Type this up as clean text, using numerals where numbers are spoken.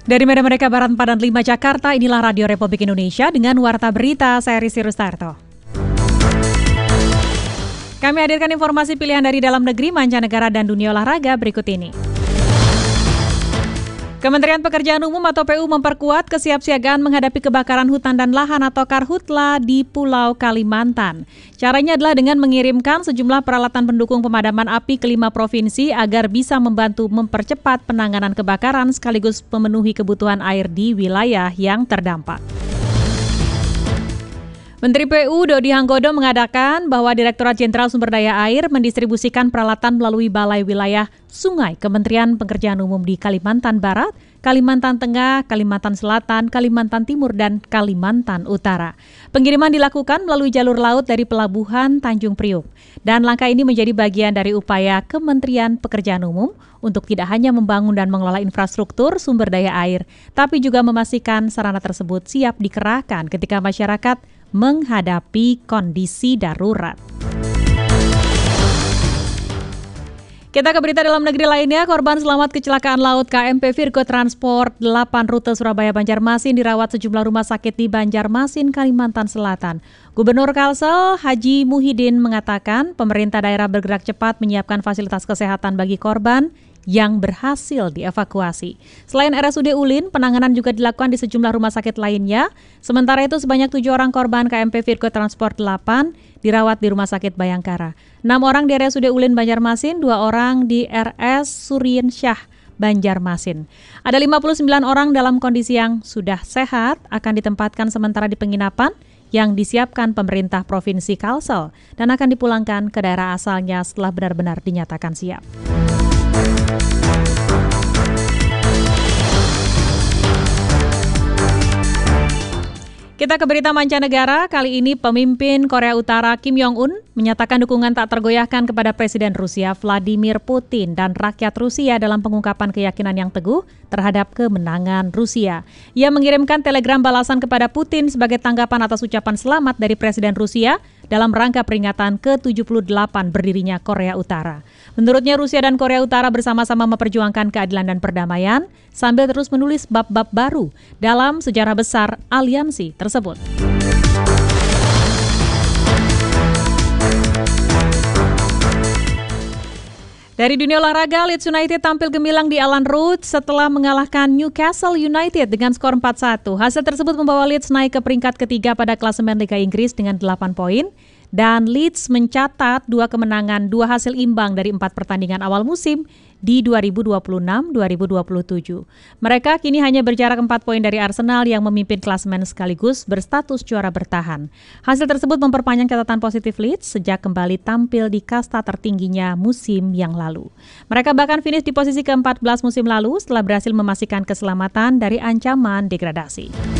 Dari Medan Merdeka Barat 4 dan 5 Jakarta, inilah Radio Republik Indonesia dengan Warta Berita, saya Risi Rustarto. Kami hadirkan informasi pilihan dari dalam negeri, mancanegara, dan dunia olahraga berikut ini. Kementerian Pekerjaan Umum atau PU memperkuat kesiapsiagaan menghadapi kebakaran hutan dan lahan atau Karhutla di Pulau Kalimantan. Caranya adalah dengan mengirimkan sejumlah peralatan pendukung pemadaman api ke 5 provinsi agar bisa membantu mempercepat penanganan kebakaran sekaligus memenuhi kebutuhan air di wilayah yang terdampak. Menteri PU Dodi Hanggodo mengatakan bahwa Direktorat Jenderal Sumber Daya Air mendistribusikan peralatan melalui Balai Wilayah Sungai Kementerian Pekerjaan Umum di Kalimantan Barat, Kalimantan Tengah, Kalimantan Selatan, Kalimantan Timur, dan Kalimantan Utara. Pengiriman dilakukan melalui jalur laut dari Pelabuhan Tanjung Priuk. Dan langkah ini menjadi bagian dari upaya Kementerian Pekerjaan Umum untuk tidak hanya membangun dan mengelola infrastruktur sumber daya air, tapi juga memastikan sarana tersebut siap dikerahkan ketika masyarakat menghadapi kondisi darurat. Kita ke berita dalam negeri lainnya, korban selamat kecelakaan laut KMP Virgo Transport 8 rute Surabaya Banjarmasin dirawat sejumlah rumah sakit di Banjarmasin, Kalimantan Selatan. Gubernur Kalsel Haji Muhyiddin mengatakan pemerintah daerah bergerak cepat menyiapkan fasilitas kesehatan bagi korban yang berhasil dievakuasi. Selain RSUD Ulin, penanganan juga dilakukan di sejumlah rumah sakit lainnya. Sementara itu sebanyak 7 orang korban KMP Virgo Transport 8 dirawat di Rumah Sakit Bayangkara. 6 orang di RSUD Ulin Banjarmasin, 2 orang di RS Surien Syah Banjarmasin. Ada 59 orang dalam kondisi yang sudah sehat akan ditempatkan sementara di penginapan yang disiapkan pemerintah Provinsi Kalsel dan akan dipulangkan ke daerah asalnya setelah benar-benar dinyatakan siap. Kita ke berita mancanegara, kali ini pemimpin Korea Utara Kim Jong-un menyatakan dukungan tak tergoyahkan kepada Presiden Rusia Vladimir Putin dan rakyat Rusia dalam pengungkapan keyakinan yang teguh terhadap kemenangan Rusia. Ia mengirimkan telegram balasan kepada Putin sebagai tanggapan atas ucapan selamat dari Presiden Rusia dalam rangka peringatan ke-78 berdirinya Korea Utara. Menurutnya Rusia dan Korea Utara bersama-sama memperjuangkan keadilan dan perdamaian sambil terus menulis bab-bab baru dalam sejarah besar aliansi tersebut. Dari dunia olahraga, Leeds United tampil gemilang di Elland Road setelah mengalahkan Newcastle United dengan skor 4-1. Hasil tersebut membawa Leeds naik ke peringkat ketiga pada klasemen Liga Inggris dengan 8 poin. Dan Leeds mencatat 2 kemenangan, 2 hasil imbang dari 4 pertandingan awal musim di 2026-2027. Mereka kini hanya berjarak 4 poin dari Arsenal yang memimpin klasemen sekaligus berstatus juara bertahan. Hasil tersebut memperpanjang catatan positif Leeds sejak kembali tampil di kasta tertingginya musim yang lalu. Mereka bahkan finish di posisi ke-14 musim lalu setelah berhasil memastikan keselamatan dari ancaman degradasi.